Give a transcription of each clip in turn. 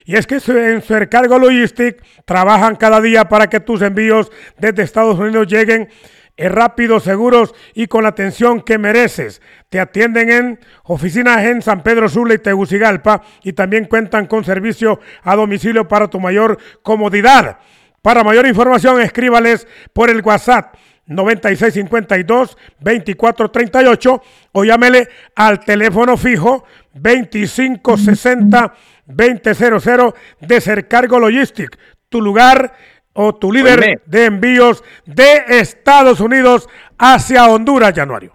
Y es que en Supercargo Logistic trabajan cada día para que tus envíos desde Estados Unidos lleguen rápidos, seguros y con la atención que mereces. Te atienden en oficinas en San Pedro Sula y Tegucigalpa y también cuentan con servicio a domicilio para tu mayor comodidad. Para mayor información, escríbales por el WhatsApp 9652-2438 o llámele al teléfono fijo 2560-2000 de Supercargo Logistic, tu lugar o tu líder de envíos de Estados Unidos hacia Honduras, Januario.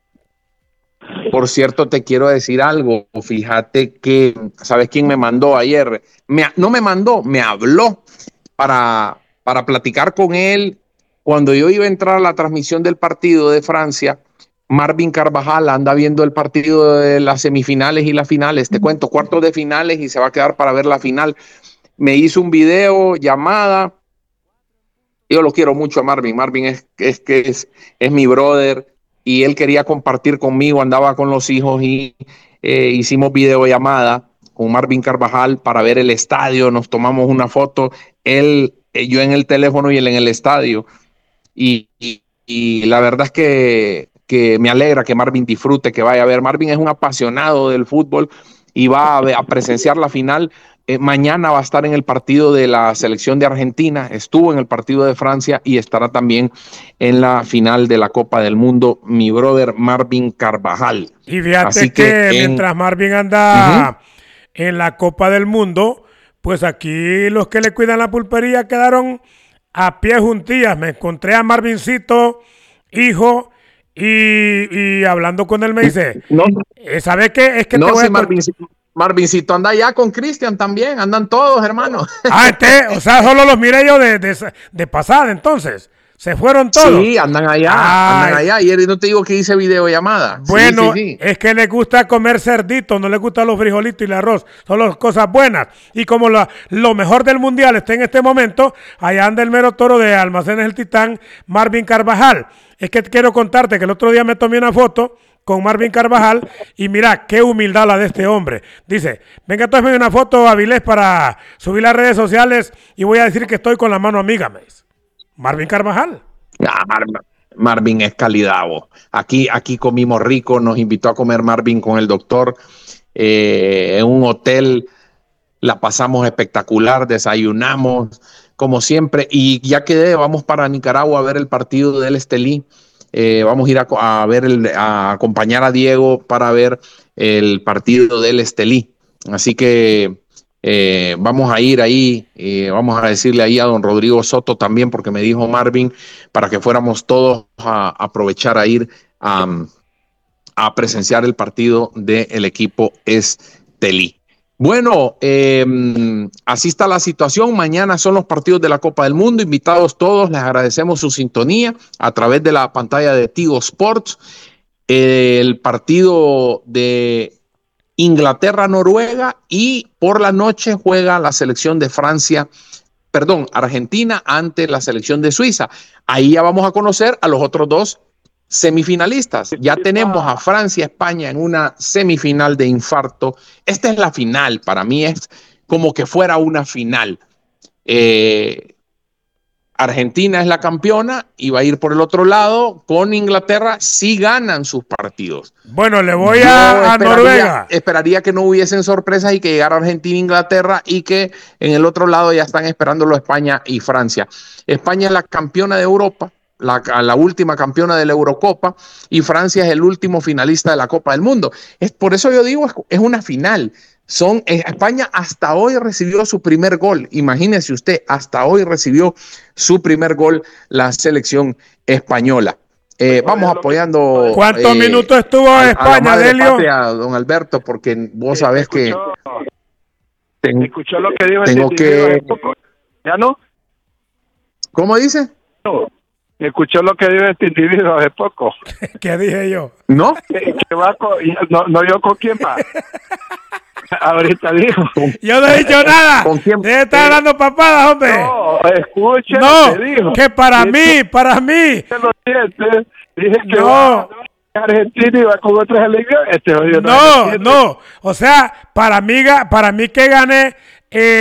Por cierto, te quiero decir algo. Fíjate que, ¿sabes quién me mandó ayer? No me mandó, me habló para platicar con él. Cuando yo iba a entrar a la transmisión del partido de Francia, Marvin Carvajal anda viendo el partido de las semifinales y las finales. Te cuento, cuartos de finales y se va a quedar para ver la final. Me hizo un video, llamada. Yo lo quiero mucho a Marvin. Marvin es mi brother y él quería compartir conmigo. Andaba con los hijos y hicimos videollamada con Marvin Carvajal para ver el estadio. Nos tomamos una foto. Yo en el teléfono y él en el estadio. Y la verdad es que me alegra que Marvin disfrute, que vaya a ver. Marvin es un apasionado del fútbol y va a presenciar la final. Mañana va a estar en el partido de la selección de Argentina, estuvo en el partido de Francia y estará también en la final de la Copa del Mundo, mi brother Marvin Carvajal. Y fíjate así que mientras Marvin anda en la Copa del Mundo, pues aquí los que le cuidan la pulpería quedaron a pie juntillas. Me encontré a Marvincito, hijo, y hablando con él me dice, no, ¿sabe qué? Es que no, te voy Marvincito anda allá con Cristian también, andan todos, hermano. O sea, solo los miré yo de pasada, entonces. Se fueron todos. Sí, andan allá. Y no te digo que hice videollamada. Bueno, sí. Es que les gusta comer cerdito, no les gustan los frijolitos y el arroz. Son las cosas buenas. Y como lo mejor del mundial está en este momento, allá anda el mero toro de Almacenes El Titán, Marvin Carvajal. Es que quiero contarte que el otro día me tomé una foto con Marvin Carvajal y mira qué humildad la de este hombre. Dice, venga, tómame una foto, Avilés, para subir las redes sociales y voy a decir que estoy con la mano amiga, me dice. Marvin Carvajal. Marvin es calidad, vos. Aquí comimos rico, nos invitó a comer Marvin con el doctor en un hotel, la pasamos espectacular, desayunamos como siempre y ya quedé, vamos para Nicaragua a ver el partido del Estelí. Vamos a ir a acompañar a Diego para ver el partido del Estelí. Así que vamos a ir ahí, vamos a decirle ahí a don Rodrigo Soto también, porque me dijo Marvin, para que fuéramos todos a aprovechar a ir a presenciar el partido del equipo Estelí. Bueno, así está la situación. Mañana son los partidos de la Copa del Mundo. Invitados todos, les agradecemos su sintonía a través de la pantalla de Tigo Sports. El partido de Inglaterra-Noruega y por la noche juega la selección de Argentina ante la selección de Suiza. Ahí ya vamos a conocer a los otros dos semifinalistas. Ya tenemos a Francia, España en una semifinal de infarto. Esta es la final, para mí es como que fuera una final. Argentina es la campeona y va a ir por el otro lado con Inglaterra si ganan sus partidos. Bueno, le voy a Noruega. Esperaría que no hubiesen sorpresas y que llegara Argentina e Inglaterra y que en el otro lado ya están esperándolo España y Francia. España es la campeona de Europa, la última campeona de la Eurocopa, y Francia es el último finalista de la Copa del Mundo. Por eso yo digo, es una final. España hasta hoy recibió su primer gol. Imagínese usted, hasta hoy recibió su primer gol la selección española. Vamos apoyando. ¿Cuántos minutos estuvo España, Delio? Don Alberto, porque vos sabés que escuchó lo que dijo tengo que. ¿Ya no? ¿Cómo dice? No. Escuchó lo que dijo este individuo hace poco. ¿Qué dije yo? ¿No? No, yo con quién va. Ahorita dijo. Yo no he dicho nada. Debe estar hablando papadas, hombre. No, escuche. No, que para mí. Dije que no. Argentina iba con otras elecciones. No. O sea, para mí que gane